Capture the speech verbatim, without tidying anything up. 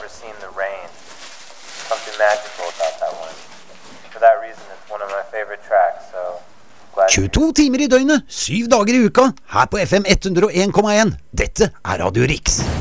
never seen the rain. Something magical about that one. For that reason, it's one of my favorite tracks, so glad tjueto timer i døgnet, syv dager i uka, her på F M hundre og en komma en. Dette er Radio Riks.